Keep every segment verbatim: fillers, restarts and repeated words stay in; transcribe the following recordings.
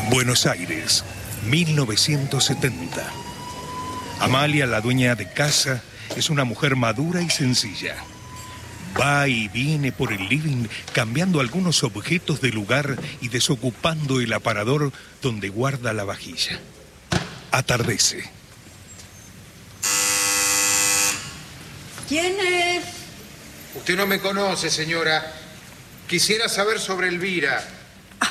Buenos Aires, mil novecientos setenta. Amalia, la dueña de casa, es una mujer madura y sencilla. Va y viene por el living cambiando algunos objetos de lugar y desocupando el aparador donde guarda la vajilla. Atardece. ¿Quién es? Usted no me conoce, señora. Quisiera saber sobre Elvira. Ah.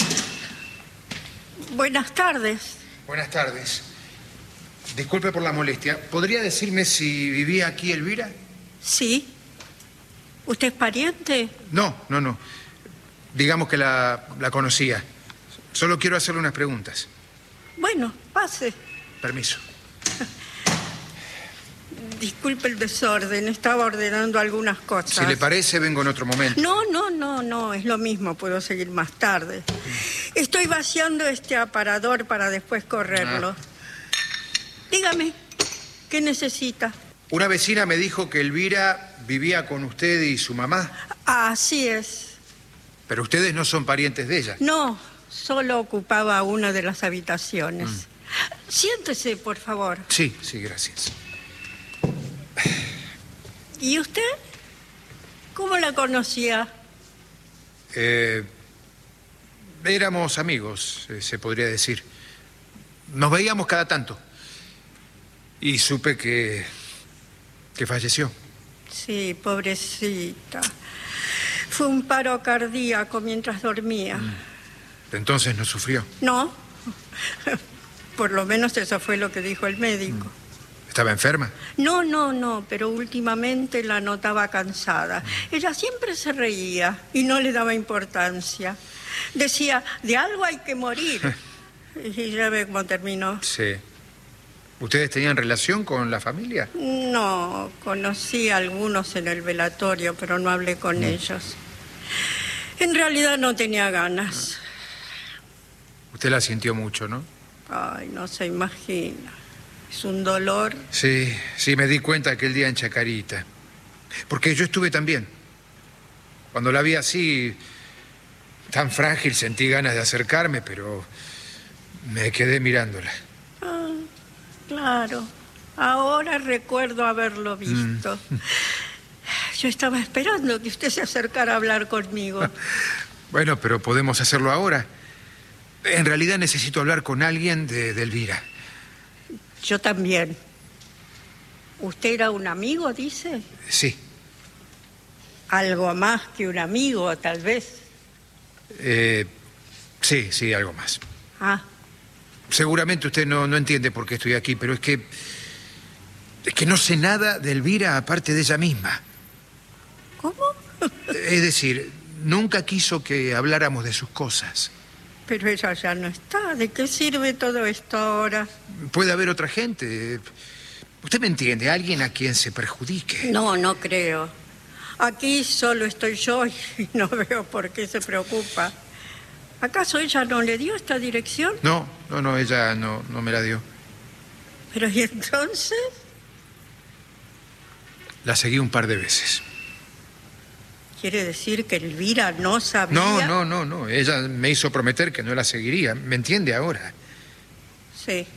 Buenas tardes. Buenas tardes. Disculpe por la molestia. ¿Podría decirme si vivía aquí Elvira? Sí. ¿Usted es pariente? No, no, no. Digamos que la, la conocía. Solo quiero hacerle unas preguntas. Bueno, pase. Permiso. Disculpe el desorden, estaba ordenando algunas cosas. Si le parece, vengo en otro momento. No, no, no, no, es lo mismo, puedo seguir más tarde. Estoy vaciando este aparador para después correrlo. Ah. Dígame, ¿qué necesita? Una vecina me dijo que Elvira vivía con usted y su mamá. Así es. Pero ustedes no son parientes de ella. No, solo ocupaba una de las habitaciones. Mm. Siéntese, por favor. Sí, sí, gracias. ¿Y usted? ¿Cómo la conocía? Eh, éramos amigos, se podría decir. Nos veíamos cada tanto. Y supe que... que falleció. Sí, pobrecita. Fue un paro cardíaco mientras dormía. Mm. Entonces no sufrió. No. Por lo menos eso fue lo que dijo el médico. Mm. ¿Estaba enferma? No, no, no, pero últimamente la notaba cansada. Ella siempre se reía y no le daba importancia. Decía, de algo hay que morir. Y ya ve cómo terminó. Sí. ¿Ustedes tenían relación con la familia? No, conocí a algunos en el velatorio, pero no hablé con mm. ellos. En realidad no tenía ganas. Usted la sintió mucho, ¿no? Ay, no se imagina. Es un dolor. Sí, sí, me di cuenta aquel día en Chacarita. Porque yo estuve también. Cuando la vi así, tan frágil, sentí ganas de acercarme, pero me quedé mirándola. Ah, claro. Ahora recuerdo haberlo visto. Mm. Yo estaba esperando que usted se acercara a hablar conmigo. Bueno, pero podemos hacerlo ahora. En realidad necesito hablar con alguien de, de Elvira. Yo también. ¿Usted era un amigo, dice? Sí. ¿Algo más que un amigo, tal vez? Eh, sí, sí, algo más. Ah. Seguramente usted no, no entiende por qué estoy aquí, pero es que... es que no sé nada de Elvira aparte de ella misma. ¿Cómo? Es decir, nunca quiso que habláramos de sus cosas. Pero ella ya no está. ¿De qué sirve todo esto ahora? Puede haber otra gente. Usted me entiende, alguien a quien se perjudique. No, no creo. Aquí solo estoy yo y no veo por qué se preocupa. ¿Acaso ella no le dio esta dirección? No, no, no, ella no, no me la dio. ¿Pero y entonces? La seguí un par de veces. ¿Quiere decir que Elvira no sabía? No, no, no, no. Ella me hizo prometer que no la seguiría. ¿Me entiende ahora? Sí.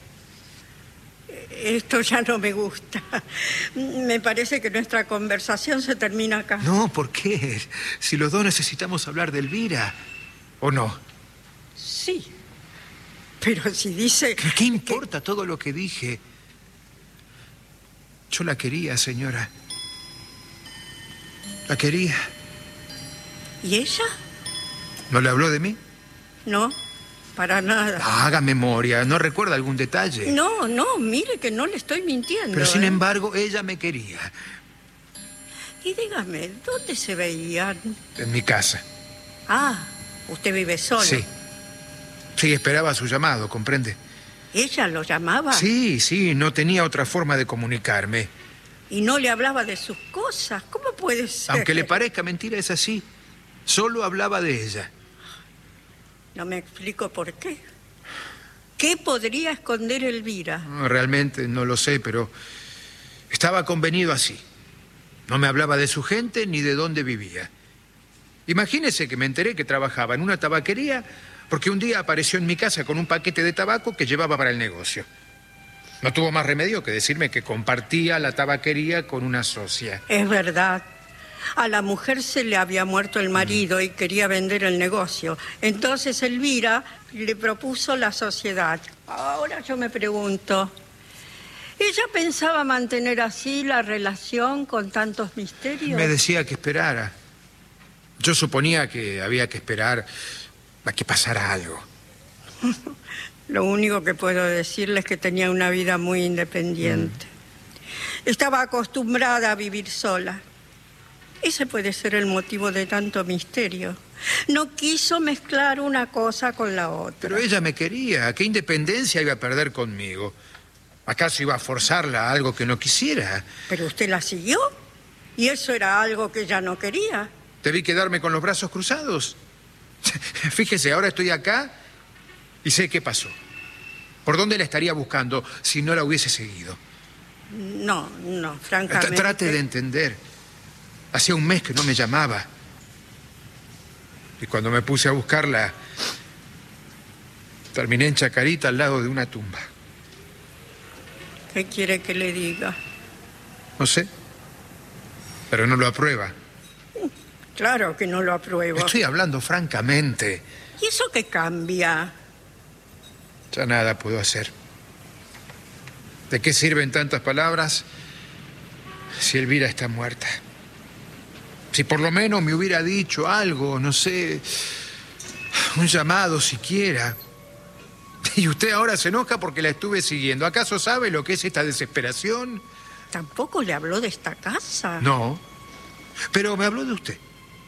Esto ya no me gusta. Me parece que nuestra conversación se termina acá. No, ¿por qué? Si los dos necesitamos hablar de Elvira. ¿O no? Sí. Pero si dice... ¿Qué, qué importa que... todo lo que dije? Yo la quería, señora. La quería. ¿Y ella? ¿No le habló de mí? No, para nada. Haga memoria, ¿no recuerda algún detalle? No, no, mire que no le estoy mintiendo. Pero sin ¿eh? embargo, ella me quería. Y dígame, ¿dónde se veían? En mi casa. Ah, ¿usted vive solo? Sí. Sí, esperaba su llamado, ¿comprende? ¿Ella lo llamaba? Sí, sí, no tenía otra forma de comunicarme. ¿Y no le hablaba de sus cosas? ¿Cómo puede ser? Aunque le parezca mentira, es así. Solo hablaba de ella. No me explico por qué. ¿Qué podría esconder Elvira? No, realmente no lo sé, pero estaba convenido así. No me hablaba de su gente ni de dónde vivía. Imagínese que me enteré que trabajaba en una tabaquería porque un día apareció en mi casa con un paquete de tabaco que llevaba para el negocio. No tuvo más remedio que decirme que compartía la tabaquería con una socia. Es verdad. A la mujer se le había muerto el marido y quería vender el negocio. Entonces Elvira le propuso la sociedad. Ahora yo me pregunto, ¿ella pensaba mantener así la relación con tantos misterios? Me decía que esperara. Yo suponía que había que esperar a que pasara algo. Lo único que puedo decirle es que tenía una vida muy independiente. Mm. Estaba acostumbrada a vivir sola. Ese puede ser el motivo de tanto misterio. No quiso mezclar una cosa con la otra. Pero ella me quería. ¿Qué independencia iba a perder conmigo? ¿Acaso iba a forzarla a algo que no quisiera? ¿Pero usted la siguió? ¿Y eso era algo que ella no quería? Debí quedarme con los brazos cruzados. Fíjese, ahora estoy acá y sé qué pasó. ¿Por dónde la estaría buscando si no la hubiese seguido? No, no, francamente... Trate de entender. Hacía un mes que no me llamaba. Y cuando me puse a buscarla, terminé en Chacarita al lado de una tumba. ¿Qué quiere que le diga? No sé, pero no lo aprueba. Claro que no lo apruebo. Estoy hablando francamente. ¿Y eso qué cambia? Ya nada puedo hacer. ¿De qué sirven tantas palabras si Elvira está muerta? Si por lo menos me hubiera dicho algo, no sé, un llamado siquiera. Y usted ahora se enoja porque la estuve siguiendo. ¿Acaso sabe lo que es esta desesperación? ¿Tampoco le habló de esta casa? No, pero me habló de usted.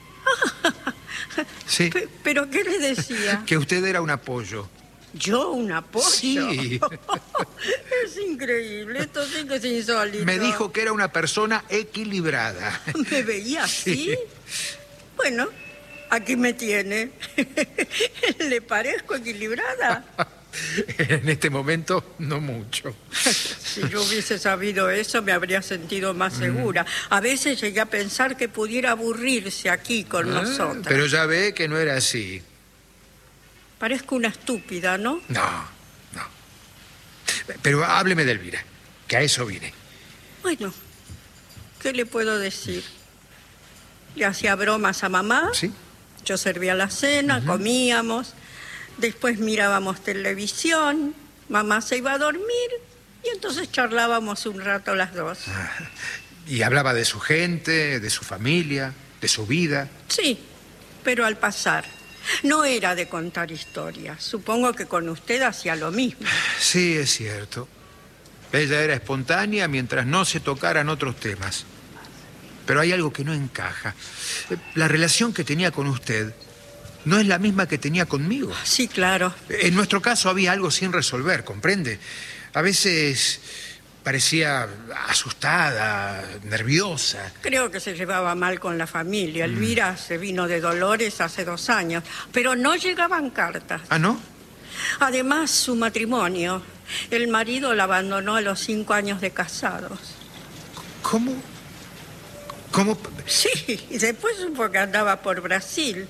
Sí. P- ¿Pero qué le decía? Que usted era un apoyo. ¿Yo un apoyo? Sí. Es increíble, esto sí que es insólito. Me dijo que era una persona equilibrada. ¿Me veía así? Sí. Bueno, aquí me tiene. ¿Le parezco equilibrada? En este momento, no mucho. Si yo hubiese sabido eso, me habría sentido más segura. A veces llegué a pensar que pudiera aburrirse aquí con Ah, nosotras. pero ya ve que no era así. Parezco una estúpida, ¿no? No, no. Pero hábleme de Elvira, que a eso vine. Bueno, ¿qué le puedo decir? Le hacía bromas a mamá. ¿Sí? Yo servía la cena, uh-huh. comíamos. Después mirábamos televisión. Mamá se iba a dormir y entonces charlábamos un rato las dos. Ah, y hablaba de su gente, de su familia, de su vida. Sí, pero al pasar. No era de contar historias. Supongo que con usted hacía lo mismo. Sí, es cierto. Ella era espontánea mientras no se tocaran otros temas. Pero hay algo que no encaja. La relación que tenía con usted no es la misma que tenía conmigo. Sí, claro. En nuestro caso había algo sin resolver, ¿comprende? A veces parecía asustada, nerviosa. Creo que se llevaba mal con la familia. Mm. Elvira se vino de Dolores hace dos años, pero no llegaban cartas. ¿Ah, no? Además, su matrimonio. El marido la abandonó a los cinco años de casados. ¿Cómo? ¿Cómo? Sí, y después supo que andaba por Brasil.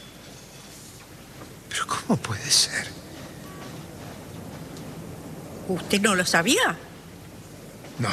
¿Pero cómo puede ser? ¿Usted no lo sabía? No.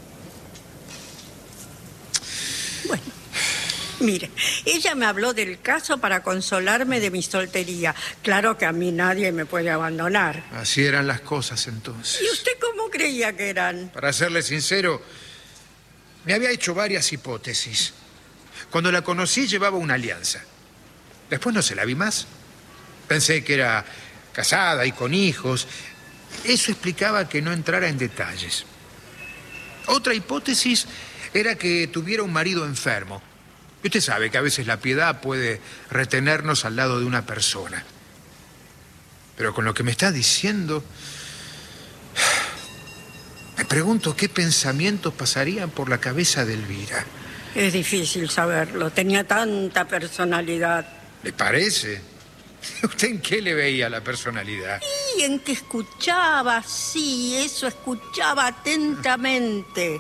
Bueno, mire, ella me habló del caso para consolarme de mi soltería. Claro que a mí nadie me puede abandonar. Así eran las cosas entonces. ¿Y usted cómo creía que eran? Para serle sincero, me había hecho varias hipótesis. Cuando la conocí llevaba una alianza. Después no se la vi más. Pensé que era casada y con hijos. Eso explicaba que no entrara en detalles. Otra hipótesis era que tuviera un marido enfermo. Y usted sabe que a veces la piedad puede retenernos al lado de una persona. Pero con lo que me está diciendo, me pregunto qué pensamientos pasarían por la cabeza de Elvira. Es difícil saberlo. Tenía tanta personalidad. ¿Le parece? ¿Usted en qué le veía la personalidad? Y en que escuchaba, sí, eso, escuchaba atentamente.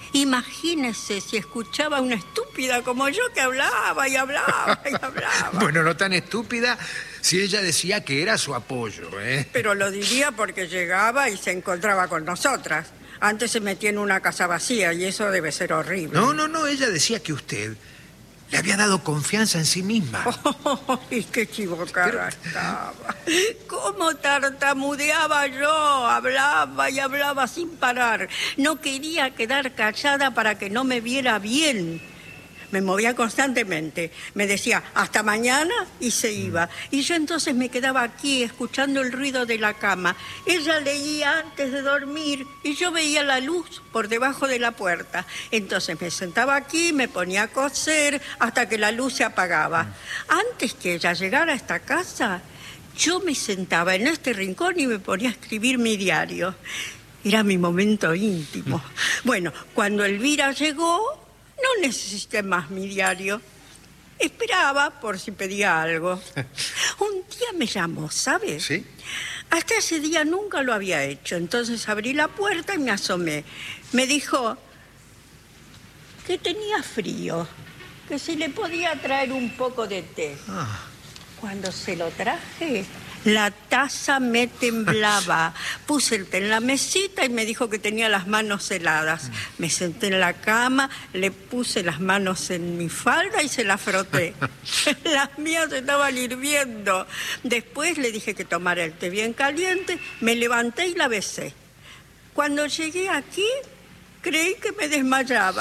Imagínese si escuchaba a una estúpida como yo que hablaba y hablaba y hablaba. Bueno, no tan estúpida si ella decía que era su apoyo, ¿eh? Pero lo diría porque llegaba y se encontraba con nosotras. Antes se metía en una casa vacía y eso debe ser horrible. No, no, no, ella decía que usted le había dado confianza en sí misma. ¡Ay, qué equivocada Pero... estaba! ¿Cómo tartamudeaba yo? Hablaba y hablaba sin parar. No quería quedar callada para que no me viera bien. Me movía constantemente. Me decía, hasta mañana, y se iba. Y yo entonces me quedaba aquí, escuchando el ruido de la cama. Ella leía antes de dormir y yo veía la luz por debajo de la puerta. Entonces me sentaba aquí, me ponía a coser hasta que la luz se apagaba. Antes que ella llegara a esta casa, yo me sentaba en este rincón y me ponía a escribir mi diario. Era mi momento íntimo. Bueno, cuando Elvira llegó, no necesité más mi diario. Esperaba por si pedía algo. Un día me llamó, ¿sabes? ¿Sí? Hasta ese día nunca lo había hecho. Entonces abrí la puerta y me asomé. Me dijo que tenía frío, que si le podía traer un poco de té. Ah. Cuando se lo traje, la taza me temblaba. Puse el té en la mesita y me dijo que tenía las manos heladas. Me senté en la cama, le puse las manos en mi falda y se las froté. Las mías estaban hirviendo. Después le dije que tomara el té bien caliente, me levanté y la besé. Cuando llegué aquí, creí que me desmayaba.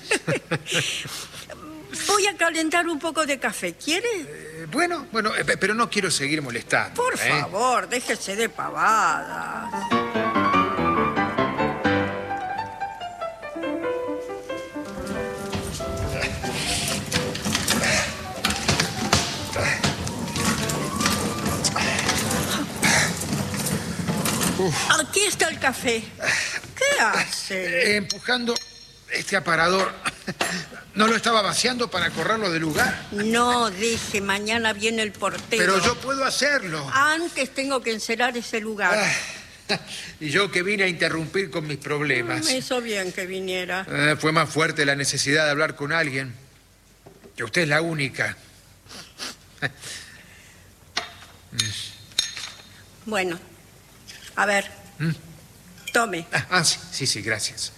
Voy a calentar un poco de café, ¿quiere? Eh, bueno, bueno, eh, pero no quiero seguir molestando. Por ¿eh? favor, déjese de pavadas. Uf. Aquí está el café. ¿Qué hace? Eh, empujando este aparador. ¿No lo estaba vaciando para correrlo del lugar? No, dije, mañana viene el portero. Pero yo puedo hacerlo. Antes tengo que encerar ese lugar. Ah, y yo que vine a interrumpir con mis problemas. Me hizo bien que viniera. Eh, fue más fuerte la necesidad de hablar con alguien. Que usted es la única. Bueno, a ver, ¿Mm? tome. Ah, ah, sí, sí, sí, gracias.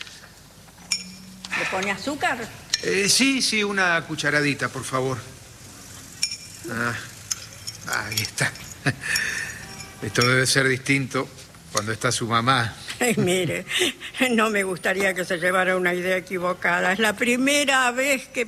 ¿Le pone azúcar? Eh, sí, sí, una cucharadita, por favor. Ah, ahí está. Esto debe ser distinto cuando está su mamá. Ay, mire, no me gustaría que se llevara una idea equivocada. Es la primera vez que